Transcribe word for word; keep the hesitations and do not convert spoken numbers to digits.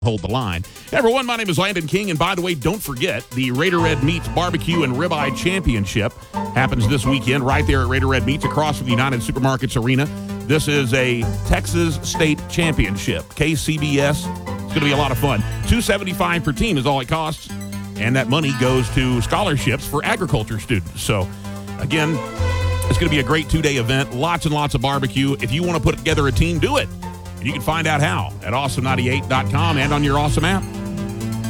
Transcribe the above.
hold the line. Hey everyone, my name is Landon King, and by the way, don't forget, the Raider Red Meats Barbecue and Ribeye Championship happens this weekend right there at Raider Red Meats across from the United Supermarkets Arena. This is a Texas State Championship, K C B S. It's going to be a lot of fun. two hundred seventy-five dollars per team is all it costs, and that money goes to scholarships for agriculture students. So, again, it's going to be a great two-day event, lots and lots of barbecue. If you want to put together a team, do it. And you can find out how at awesome ninety-eight dot com and on your Awesome app.